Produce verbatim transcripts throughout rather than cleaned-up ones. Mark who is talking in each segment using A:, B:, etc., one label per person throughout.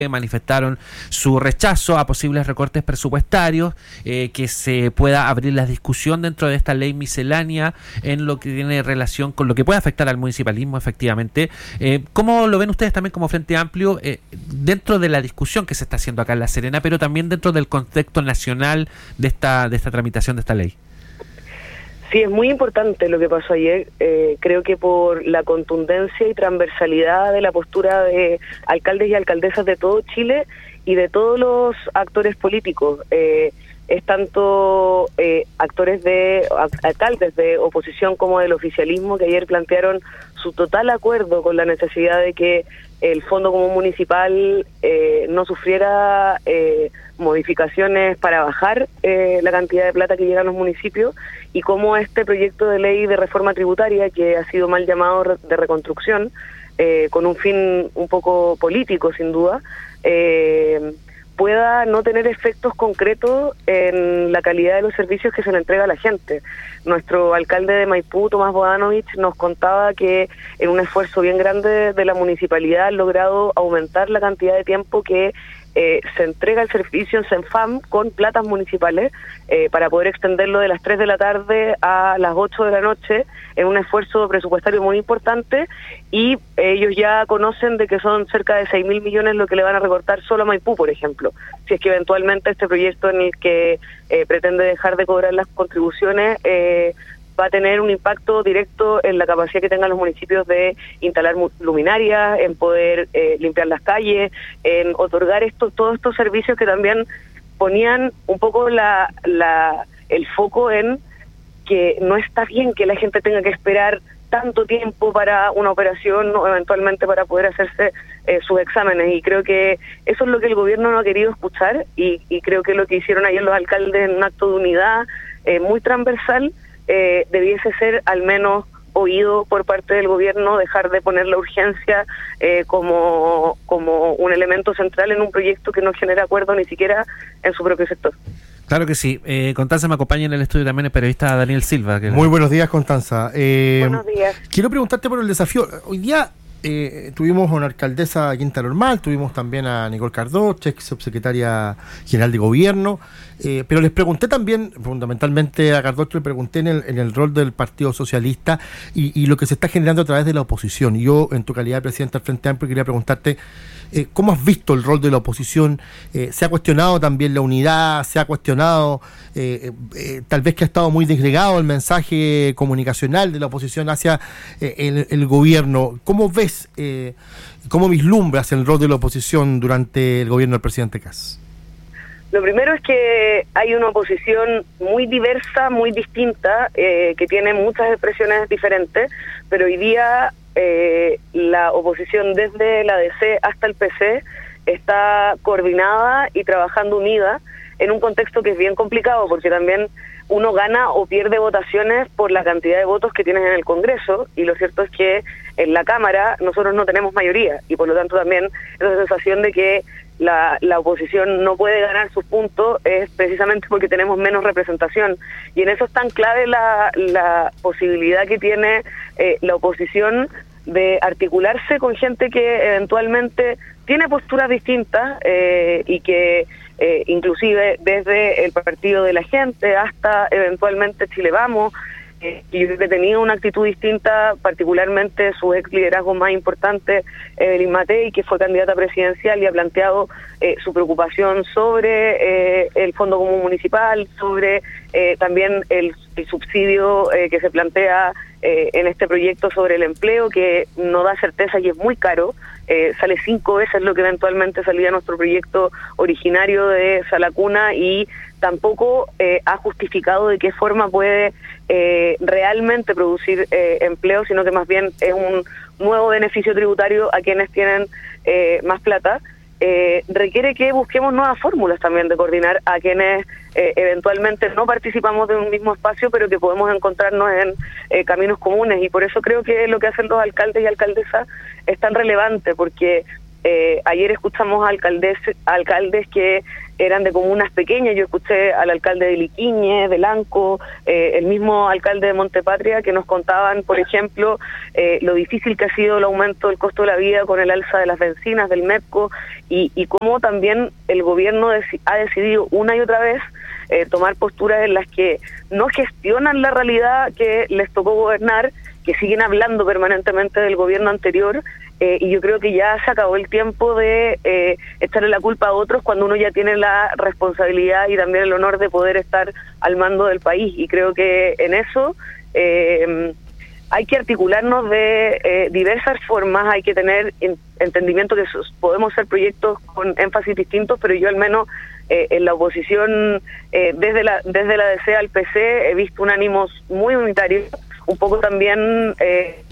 A: manifestaron su rechazo a posibles recortes presupuestarios, eh, que se pueda abrir la discusión dentro de esta ley miscelánea en lo que tiene relación con lo que puede afectar al municipalismo, efectivamente. Eh, ¿Cómo lo ven ustedes también como Frente Amplio eh, dentro de la discusión que se está haciendo acá en La Serena, pero también dentro del contexto nacional de esta, de esta tramitación de esta ley?
B: Sí, es muy importante lo que pasó ayer. Eh, creo que por la contundencia y transversalidad de la postura de alcaldes y alcaldesas de todo Chile y de todos los actores políticos. Eh, es tanto eh, actores de, alcaldes de oposición como del oficialismo que ayer plantearon su total acuerdo con la necesidad de que el Fondo Común Municipal eh, no sufriera eh, modificaciones para bajar eh, la cantidad de plata que llega a los municipios, y cómo este proyecto de ley de reforma tributaria, que ha sido mal llamado de reconstrucción, eh, con un fin un poco político sin duda, eh, pueda no tener efectos concretos en la calidad de los servicios que se le entrega a la gente. Nuestro alcalde de Maipú, Tomás Bodanovich, nos contaba que en un esfuerzo bien grande de la municipalidad han logrado aumentar la cantidad de tiempo que eh, se entrega el servicio en CENFAM con platas municipales eh, para poder extenderlo de las tres de la tarde a las ocho de la noche en un esfuerzo presupuestario muy importante, y ellos ya conocen de que son cerca de seis mil millones lo que le van a recortar solo a Maipú, por ejemplo, si es que eventualmente este proyecto en el que eh, pretende dejar de cobrar las contribuciones eh, va a tener un impacto directo en la capacidad que tengan los municipios de instalar luminarias, en poder eh, limpiar las calles, en otorgar estos, todos estos servicios que también ponían un poco la, la, el foco en que no está bien que la gente tenga que esperar tanto tiempo para una operación o eventualmente para poder hacerse eh, sus exámenes, y creo que eso es lo que el gobierno no ha querido escuchar, y, y creo que lo que hicieron ayer los alcaldes en un acto de unidad eh, muy transversal eh, debiese ser al menos oído por parte del gobierno, dejar de poner la urgencia eh, como, como un elemento central en un proyecto que no genera acuerdo ni siquiera en su propio sector.
A: Claro que sí. Eh, Constanza, me acompaña en el estudio también el periodista Daniel Silva. Que...
C: Muy buenos días, Constanza. Eh,
B: buenos días.
C: Quiero preguntarte por el desafío. Hoy día eh, tuvimos a una alcaldesa Quinta Normal, tuvimos también a Nicole Cardoche, ex subsecretaria general de gobierno, eh, pero les pregunté también, fundamentalmente a Cardoche, le pregunté en el, en el rol del Partido Socialista y, y lo que se está generando a través de la oposición. Y yo, en tu calidad de presidente del Frente Amplio, quería preguntarte Eh, ¿cómo has visto el rol de la oposición? Eh, ¿Se ha cuestionado también la unidad? ¿Se ha cuestionado eh, eh, tal vez que ha estado muy desgregado el mensaje comunicacional de la oposición hacia eh, el, el gobierno? ¿Cómo ves, eh, cómo vislumbras el rol de la oposición durante el gobierno del presidente Kast?
B: Lo primero es que hay una oposición muy diversa, muy distinta, eh, que tiene muchas expresiones diferentes, pero hoy día eh, la oposición desde la D C hasta el P C está coordinada y trabajando unida en un contexto que es bien complicado, porque también uno gana o pierde votaciones por la cantidad de votos que tienes en el Congreso, y lo cierto es que en la Cámara nosotros no tenemos mayoría, y por lo tanto también esa sensación de que la, la oposición no puede ganar sus puntos es precisamente porque tenemos menos representación, y en eso es tan clave la, la posibilidad que tiene eh, la oposición de articularse con gente que eventualmente tiene posturas distintas eh, y que eh, inclusive desde el Partido de la Gente hasta eventualmente Chile Vamos, eh, y yo he tenido una actitud distinta, particularmente su ex liderazgo más importante, Evelyn Matei, que fue candidata presidencial y ha planteado eh, su preocupación sobre eh, el Fondo Común Municipal, sobre eh, también el, el subsidio eh, que se plantea eh, en este proyecto sobre el empleo, que no da certeza y es muy caro. Eh, sale cinco veces lo que eventualmente salía nuestro proyecto originario de Salacuna, y tampoco eh, ha justificado de qué forma puede eh, realmente producir eh, empleo, sino que más bien es un nuevo beneficio tributario a quienes tienen eh, más plata. Eh, requiere que busquemos nuevas fórmulas también de coordinar a quienes eh, eventualmente no participamos de un mismo espacio, pero que podemos encontrarnos en eh, caminos comunes, y por eso creo que lo que hacen los alcaldes y alcaldesas es tan relevante, porque Eh, ayer escuchamos a alcaldes, alcaldes que eran de comunas pequeñas. Yo escuché al alcalde de Liquiñe, de Lanco, eh, el mismo alcalde de Montepatria, que nos contaban, por ejemplo, eh, lo difícil que ha sido el aumento del costo de la vida con el alza de las bencinas, del MEPCO, y, y cómo también el gobierno deci- ha decidido una y otra vez eh, tomar posturas en las que no gestionan la realidad que les tocó gobernar, que siguen hablando permanentemente del gobierno anterior. Eh, y yo creo que ya se acabó el tiempo de eh, echarle la culpa a otros cuando uno ya tiene la responsabilidad y también el honor de poder estar al mando del país. Y creo que en eso eh, hay que articularnos de eh, diversas formas, hay que tener en, entendimiento que sos, podemos hacer proyectos con énfasis distintos, pero yo al menos eh, en la oposición, eh, desde la desde la D C al P C, he visto un ánimo muy unitario, un poco también... Eh,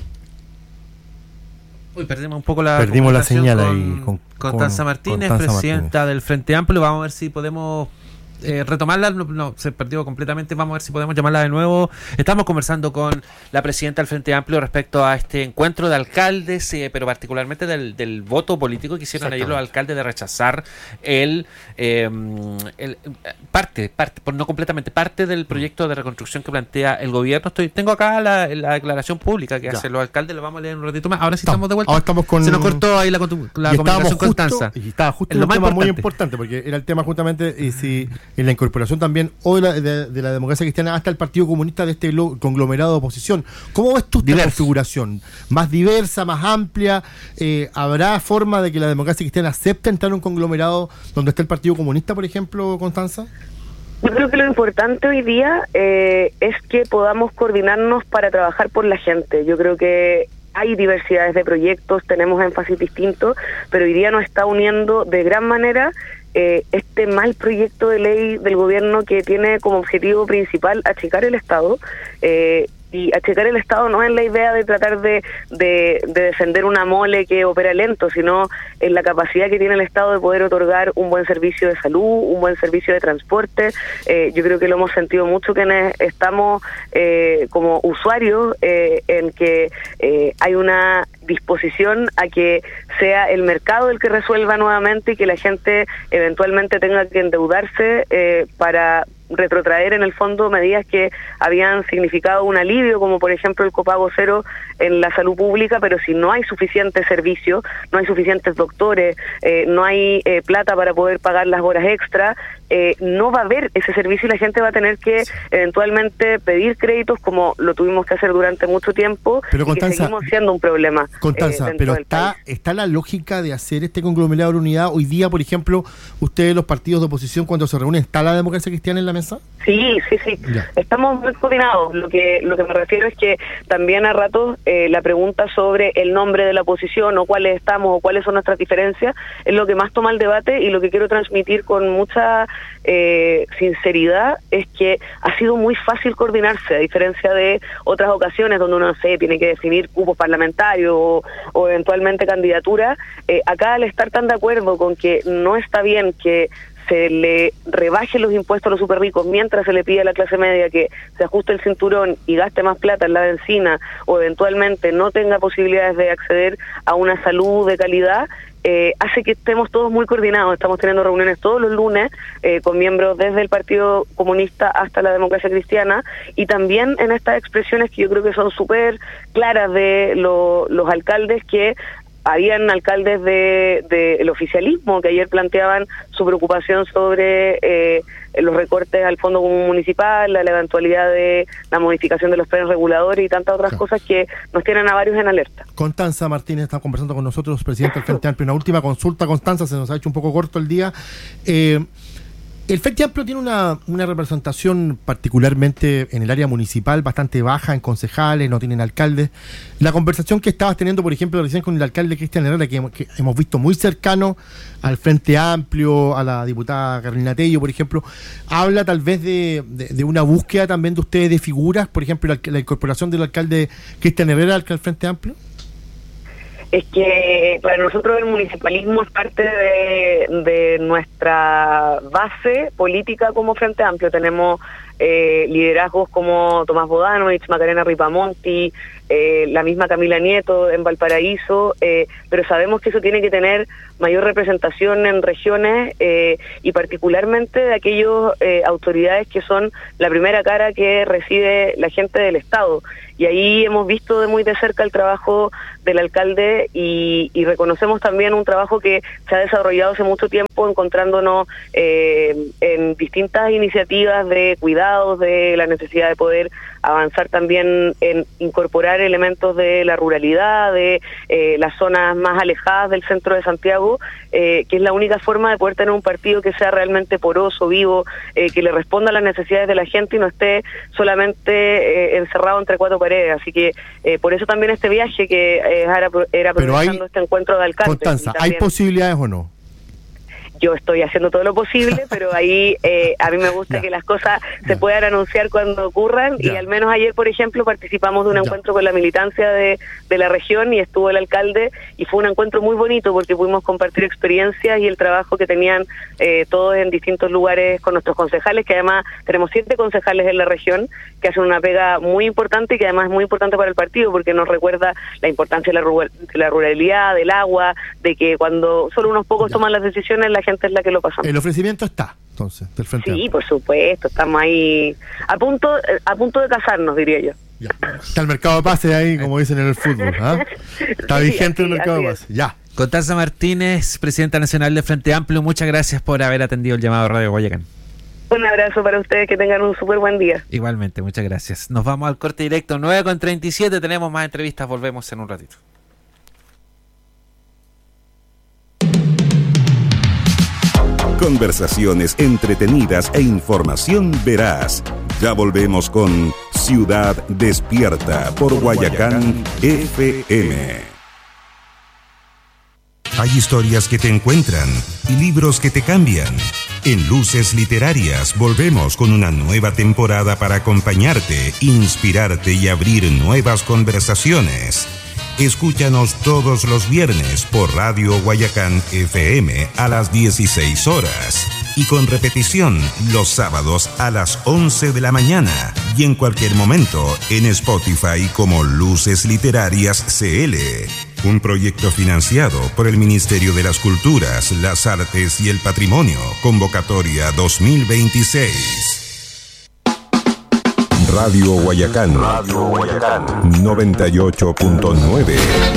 A: Uy, perdimos un poco la
C: Perdimos la señal
A: con,
C: ahí con
A: Constanza Martínez,
C: Constanza
A: presidenta
C: Martínez.
A: del Frente Amplio. Vamos a ver si podemos eh, retomarla. No, no, se perdió completamente. Vamos a ver si podemos llamarla de nuevo. Estamos conversando con la presidenta del Frente Amplio respecto a este encuentro de alcaldes, eh, pero particularmente del, del voto político que hicieron ayer los alcaldes de rechazar el, eh, el parte, parte, por no completamente, parte del proyecto de reconstrucción que plantea el gobierno. Estoy, tengo acá la, la declaración pública que
C: Ya.
A: hacen los alcaldes, lo vamos a leer un ratito más. Ahora sí
C: Estamos,
A: estamos de vuelta.
C: ahora estamos con,
A: Se nos cortó ahí la, contu- la
C: y
A: comunicación
C: estábamos
A: con
C: justo,
A: Constanza.
C: y estaba justo
A: Es
C: un
A: lo más
C: tema muy
A: importante.
C: importante, porque era el tema justamente y si en la incorporación también hoy la, de, de la democracia cristiana hasta el Partido Comunista de este glo- conglomerado de oposición. ¿Cómo ves tú esta
A: Diverso.
C: configuración? ¿Más diversa, más amplia? Eh, ¿Habrá forma de que la democracia cristiana acepte entrar en un conglomerado donde está el Partido Comunista, por ejemplo, Constanza?
B: Yo creo que lo importante hoy día eh, es que podamos coordinarnos para trabajar por la gente. Yo creo que hay diversidades de proyectos, tenemos énfasis distintos, pero hoy día nos está uniendo de gran manera eh, este mal proyecto de ley del gobierno que tiene como objetivo principal achicar el Estado. Eh, Y achicar el Estado no es la idea de tratar de, de, de defender una mole que opera lento, sino en la capacidad que tiene el Estado de poder otorgar un buen servicio de salud, un buen servicio de transporte. Eh, yo creo que lo hemos sentido mucho quienes estamos eh, como usuarios eh, en que eh, hay una disposición a que sea el mercado el que resuelva nuevamente y que la gente eventualmente tenga que endeudarse eh, para retrotraer en el fondo medidas que habían significado un alivio, como por ejemplo el copago cero en la salud pública, pero si no hay suficiente servicio, no hay suficientes doctores, eh, no hay eh, plata para poder pagar las horas extra, eh, no va a haber ese servicio y la gente va a tener que eventualmente pedir créditos como lo tuvimos que hacer durante mucho tiempo,
C: Pero,
B: y que
C: Constanza,
B: seguimos siendo un problema.
C: Constanza,
B: eh, dentro
C: pero
B: del
C: está
B: país.
C: está la lógica de hacer este conglomerado de unidad. Hoy día, por ejemplo, ustedes, los partidos de oposición, cuando se reúnen, ¿está la democracia cristiana en la mesa?
B: Sí, sí, sí.
C: Ya.
B: Estamos muy coordinados. Lo que lo que me refiero es que también a ratos eh, la pregunta sobre el nombre de la oposición o cuáles estamos o cuáles son nuestras diferencias es lo que más toma el debate, y lo que quiero transmitir con mucha eh, sinceridad es que ha sido muy fácil coordinarse, a diferencia de otras ocasiones donde uno, no sé, tiene que definir cupos parlamentarios o, o eventualmente candidaturas. Eh, acá, al estar tan de acuerdo con que no está bien que se le rebaje los impuestos a los super ricos mientras se le pide a la clase media que se ajuste el cinturón y gaste más plata en la benzina o eventualmente no tenga posibilidades de acceder a una salud de calidad, eh, hace que estemos todos muy coordinados. Estamos teniendo reuniones todos los lunes eh, con miembros desde el Partido Comunista hasta la Democracia Cristiana, y también en estas expresiones que yo creo que son súper claras de lo, los alcaldes, que habían alcaldes de, de el oficialismo que ayer planteaban su preocupación sobre eh, los recortes al Fondo Común Municipal, la, la eventualidad de la modificación de los planes reguladores y tantas otras
C: Claro.
B: cosas que nos tienen a varios en alerta.
C: Constanza Martínez está conversando con nosotros, presidente del Frente Amplio. Una última consulta, Constanza, se nos ha hecho un poco corto el día. Eh, el Frente Amplio tiene una, una representación particularmente en el área municipal bastante baja, en concejales, no tienen alcaldes. La conversación que estabas teniendo, por ejemplo, recién con el alcalde Cristian Herrera, que, hemos- que hemos visto muy cercano al Frente Amplio, a la diputada Carolina Tello, por ejemplo, habla tal vez de, de, de una búsqueda también de ustedes de figuras, por ejemplo, la, la incorporación del alcalde Cristian Herrera al, al Frente Amplio.
B: Es que para nosotros el municipalismo es parte de, de nuestra base política como Frente Amplio. Tenemos eh, liderazgos como Tomás Bodanovich, Macarena Ripamonti, eh, la misma Camila Nieto en Valparaíso, eh, pero sabemos que eso tiene que tener mayor representación en regiones eh, y particularmente de aquellas eh, autoridades que son la primera cara que recibe la gente del Estado. Y ahí hemos visto de muy de cerca el trabajo del alcalde y, y reconocemos también un trabajo que se ha desarrollado hace mucho tiempo, encontrándonos eh, en distintas iniciativas de cuidados, de la necesidad de poder avanzar también en incorporar elementos de la ruralidad, de eh, las zonas más alejadas del centro de Santiago, eh, que es la única forma de poder tener un partido que sea realmente poroso, vivo, eh, que le responda a las necesidades de la gente y no esté solamente eh, encerrado entre cuatro paredes. Así que eh, por eso también este viaje que eh, era, era aprovechando este encuentro de alcaldes.
C: Constanza, ¿hay posibilidades o no?
B: Yo estoy haciendo todo lo posible, pero ahí eh, a mí me gusta ya. que las cosas ya. se puedan anunciar cuando ocurran ya. y al menos ayer, por ejemplo, participamos de un ya. encuentro con la militancia de, de la región y estuvo el alcalde y fue un encuentro muy bonito porque pudimos compartir experiencias y el trabajo que tenían eh, todos en distintos lugares con nuestros concejales, que además tenemos siete concejales en la región que hacen una pega muy importante y que además es muy importante para el partido porque nos recuerda la importancia de la, rural, de la ruralidad, del agua, de que cuando solo unos pocos ya. toman las decisiones, la gente es la que lo pasamos.
C: El ofrecimiento está, entonces, del Frente
B: Sí, por supuesto, estamos ahí a punto a punto de casarnos, diría yo.
C: Ya. Está el mercado de pases ahí, como dicen en el fútbol, ¿ah? Está
B: sí,
C: vigente
B: así,
C: el mercado de pases, ya.
A: Constanza Martínez, presidenta nacional del Frente Amplio, muchas gracias por haber atendido el llamado a Radio Guayacán.
B: Un abrazo para ustedes, que tengan un súper buen día.
A: Igualmente, muchas gracias. Nos vamos al corte directo, nueve con treinta y siete, tenemos más entrevistas, volvemos en un ratito.
D: Conversaciones entretenidas e información veraz. Ya volvemos con Ciudad Despierta por Guayacán F M. Hay historias que te encuentran y libros que te cambian. En Luces Literarias volvemos con una nueva temporada para acompañarte, inspirarte y abrir nuevas conversaciones. Escúchanos todos los viernes por Radio Guayacán F M a las dieciséis horas y con repetición los sábados a las once de la mañana y en cualquier momento en Spotify como Luces Literarias C L. Un proyecto financiado por el Ministerio de las Culturas, las Artes y el Patrimonio. Convocatoria dos mil veintiséis. Radio Guayacán, Radio Guayacán noventa y ocho punto nueve.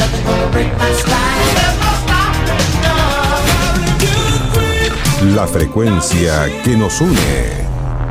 D: La frecuencia que nos une.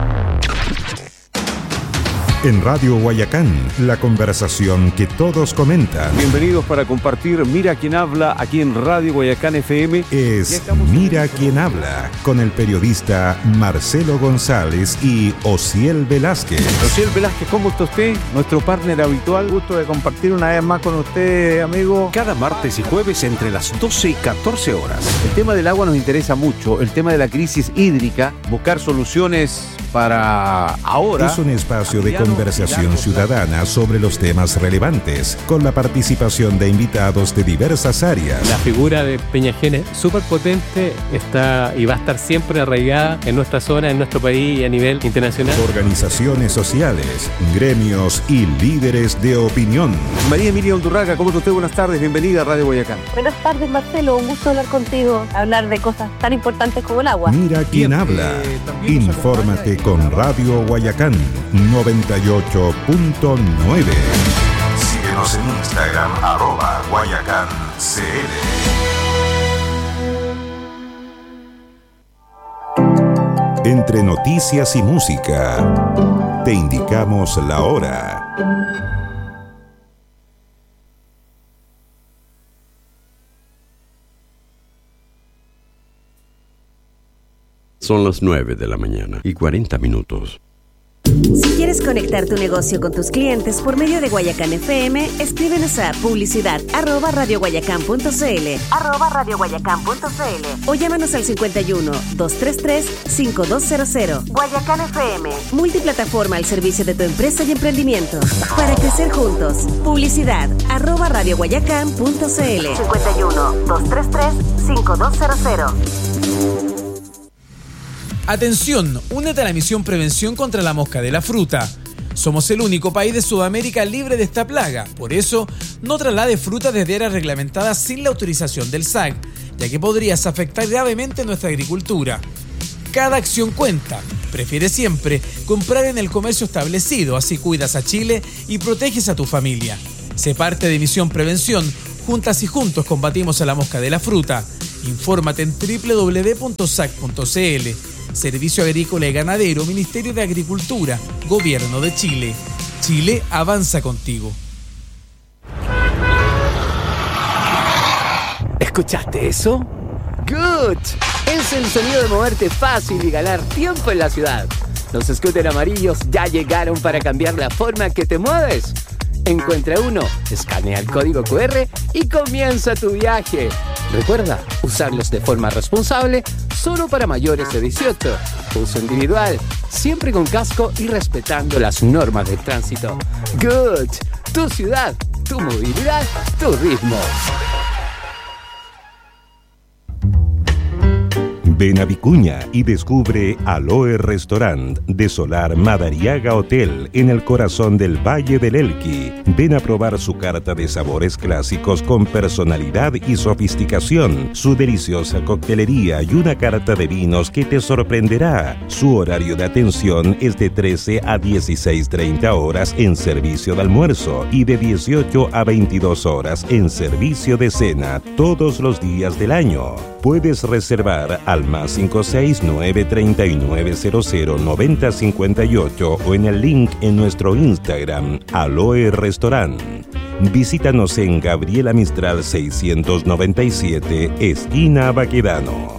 D: En Radio Guayacán, la conversación que todos comentan.
E: Bienvenidos para compartir Mira Quién Habla aquí en Radio Guayacán F M.
D: Es Mira Quién Habla, con el periodista Marcelo González y Osiel Velázquez.
E: Osiel Velázquez, ¿cómo está usted? Nuestro partner habitual.
F: Gusto de compartir una vez más con usted, amigo.
E: Cada martes y jueves entre las doce y catorce horas. El tema del agua nos interesa mucho, el tema de la crisis hídrica, buscar soluciones para ahora.
D: Es un espacio de conversación ciudadana sobre los temas relevantes, con la participación de invitados de diversas áreas.
G: La figura de Peñajén es súper potente, está y va a estar siempre arraigada en nuestra zona, en nuestro país y a nivel internacional.
D: Organizaciones sociales, gremios y líderes de opinión.
E: María Emilia Undurraga, ¿cómo está usted? Buenas tardes, bienvenida a Radio Guayacán.
H: Buenas tardes, Marcelo, un gusto hablar contigo, hablar de cosas tan importantes como el agua.
D: Mira quién habla, eh, infórmate con Radio Guayacán noventa y ocho punto nueve. Síguenos en Instagram, arroba Guayacán C L. Entre noticias y música, te indicamos la hora.
I: Son las nueve de la mañana y cuarenta minutos.
J: Si quieres conectar tu negocio con tus clientes por medio de Guayacán F M, escríbenos a publicidad arroba radioguayacán.cl arroba radioguayacán.cl o llámanos al cincuenta y uno, doscientos treinta y tres, cincuenta y dos cero cero. Guayacán F M, multiplataforma al servicio de tu empresa y emprendimiento. Para crecer juntos, publicidad arroba radioguayacán.cl cincuenta y uno, doscientos treinta y tres, cincuenta y dos cero cero.
K: Atención, únete a la misión Prevención contra la Mosca de la Fruta. Somos el único país de Sudamérica libre de esta plaga. Por eso, no traslade fruta desde áreas reglamentadas sin la autorización del S A C, ya que podrías afectar gravemente nuestra agricultura. Cada acción cuenta. Prefiere siempre comprar en el comercio establecido, así cuidas a Chile y proteges a tu familia. Sé parte de Misión Prevención. Juntas y juntos combatimos a la mosca de la fruta. Infórmate en doble u doble u doble u punto s a c punto c l. Servicio Agrícola y Ganadero, Ministerio de Agricultura, Gobierno de Chile. Chile avanza contigo.
L: ¿Escuchaste eso? ¡Good! Es el sonido de moverte fácil y ganar tiempo en la ciudad. Los scooters amarillos ya llegaron para cambiar la forma que te mueves. Encuentra uno, escanea el código cu erre y comienza tu viaje. Recuerda, usarlos de forma responsable, solo para mayores de dieciocho. Uso individual, siempre con casco y respetando las normas de tránsito. Good, tu ciudad, tu movilidad, tu ritmo.
D: Ven a Vicuña y descubre Aloe Restaurant de Solar Madariaga Hotel en el corazón del Valle del Elqui. Ven a probar su carta de sabores clásicos con personalidad y sofisticación, su deliciosa coctelería y una carta de vinos que te sorprenderá. Su horario de atención es de trece a dieciséis treinta horas en servicio de almuerzo y de dieciocho a veintidós horas en servicio de cena todos los días del año. Puedes reservar al más cinco seis nueve tres nueve cero cero nueve cero cinco ocho o en el link en nuestro Instagram, Aloe Restaurant. Visítanos en Gabriela Mistral seiscientos noventa y siete, esquina Baquedano.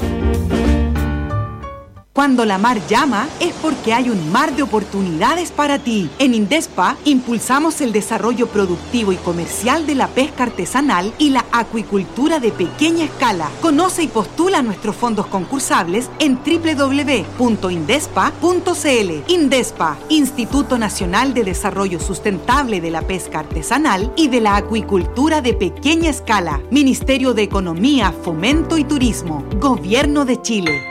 M: Cuando la mar llama es porque hay un mar de oportunidades para ti. En Indespa impulsamos el desarrollo productivo y comercial de la pesca artesanal y la acuicultura de pequeña escala. Conoce y postula nuestros fondos concursables en doble u doble u doble u punto indespa punto c l. Indespa, Instituto Nacional de Desarrollo Sustentable de la Pesca Artesanal y de la Acuicultura de Pequeña Escala. Ministerio de Economía, Fomento y Turismo. Gobierno de Chile.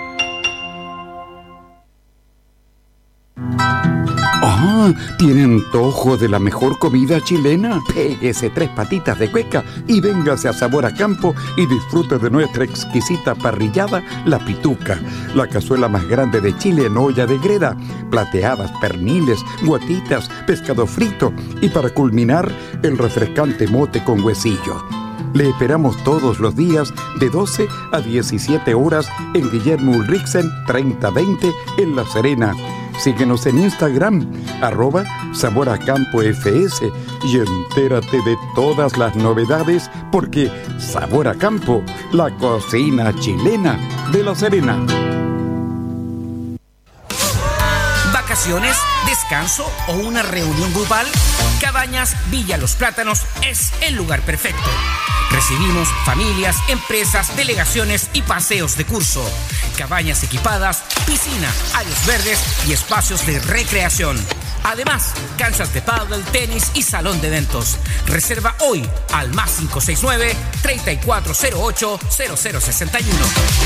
N: Ah, ¿tiene antojo de la mejor comida chilena? Péguese tres patitas de cueca y véngase a Sabor a Campo y disfrute de nuestra exquisita parrillada, La Pituca, la cazuela más grande de Chile en olla de greda, plateadas, perniles, guatitas, pescado frito y para culminar, el refrescante mote con huesillo. Le esperamos todos los días de doce a diecisiete horas en Guillermo Ulrichsen treinta veinte en La Serena. Síguenos en Instagram, arroba Sabor a Campo F S y entérate de todas las novedades porque Sabor a Campo, la cocina chilena de La Serena.
O: ¿Vacaciones, descanso o una reunión grupal? Cabañas Villa Los Plátanos es el lugar perfecto. Recibimos familias, empresas, delegaciones y paseos de curso. Cabañas equipadas, piscina, áreas verdes y espacios de recreación. Además, canchas de pádel, tenis y salón de eventos. Reserva hoy al más cinco seis nueve, tres cuatro cero ocho, cero cero seis uno.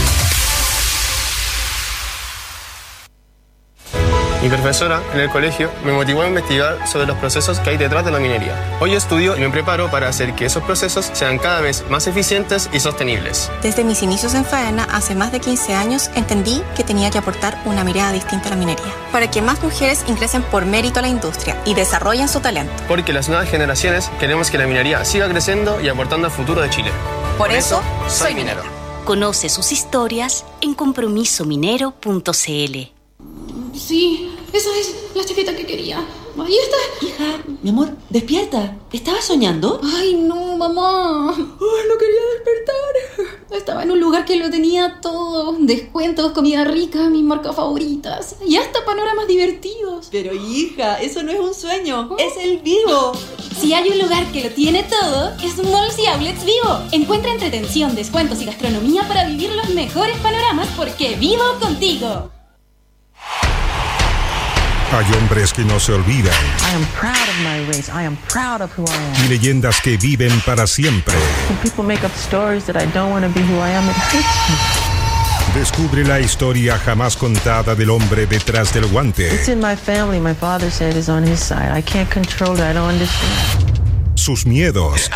P: Mi profesora en el colegio me motivó a investigar sobre los procesos que hay detrás de la minería. Hoy estudio y me preparo para hacer que esos procesos sean cada vez más eficientes y sostenibles.
Q: Desde mis inicios en Faena, hace más de quince años, entendí que tenía que aportar una mirada distinta a la minería, para que más mujeres ingresen por mérito a la industria y desarrollen su talento.
P: Porque las nuevas generaciones queremos que la minería siga creciendo y aportando al futuro de Chile.
Q: Por, por eso, eso, soy minero.
R: Conoce sus historias en compromiso minero punto c l.
S: Sí, esa es la chaqueta que quería. Ahí está.
T: Hija, mi amor, despierta. ¿Estabas soñando?
S: Ay, no, mamá. Ay, no quería despertar. Estaba en un lugar que lo tenía todo. Descuentos, comida rica, mis marcas favoritas. Y hasta panoramas divertidos.
T: Pero hija, eso no es un sueño. ¿Oh? Es el Vivo.
S: Si hay un lugar que lo tiene todo, es Malls y Outlets Vivo. Encuentra entretención, descuentos y gastronomía para vivir los mejores panoramas porque vivo contigo.
D: Hay hombres que no se olvidan.
U: I am proud of my race. I am proud of who I am.
D: Y leyendas que viven para siempre.
U: When people make up stories that I don't want to be who I am, it hurts me.
D: Descubre la historia jamás contada del hombre detrás del guante.
U: It's in my family. My father said it's on his side. I can't control it. I don't understand.
D: Sus miedos.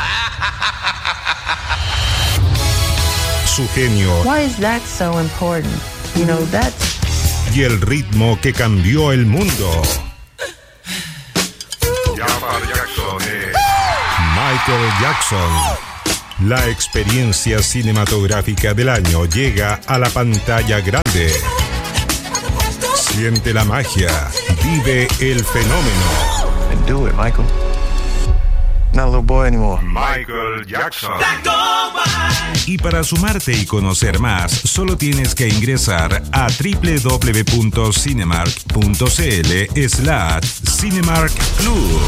D: Su genio.
U: Why is that so important? You know, that's...
D: Y el ritmo que cambió el mundo. Michael Jackson. La experiencia cinematográfica del año llega a la pantalla grande. Siente la magia, vive el fenómeno.
C: And do it, Michael. Not a little boy anymore.
D: Michael Jackson. Y para sumarte y conocer más, solo tienes que ingresar a doble u doble u doble u punto cinemark punto c l slash Cinemark Club.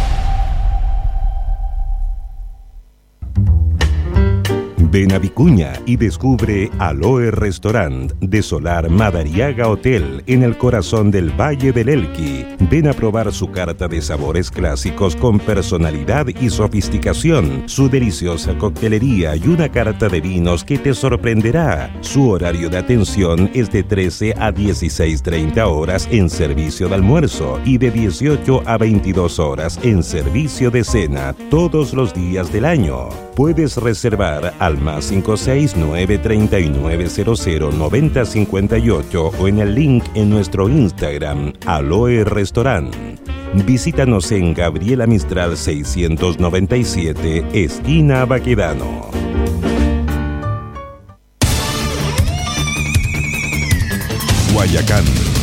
D: Ven a Vicuña y descubre Aloe Restaurant de Solar Madariaga Hotel en el corazón del Valle del Elqui. Ven a probar su carta de sabores clásicos con personalidad y sofisticación, su deliciosa coctelería y una carta de vinos que te sorprenderá. Su horario de atención es de trece a dieciséis treinta horas en servicio de almuerzo y de dieciocho a veintidós horas en servicio de cena todos los días del año. Puedes reservar al más cinco seis nueve tres nueve cero cero nueve cero cinco ocho o en el link en nuestro Instagram, Aloe Restaurant. Visítanos en Gabriela Mistral seiscientos noventa y siete, esquina Baquedano. Guayacán.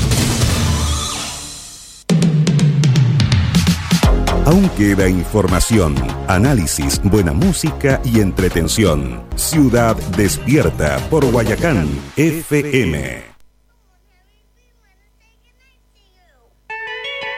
D: Aún queda información, análisis, buena música y entretención. Ciudad Despierta por Guayacán F M.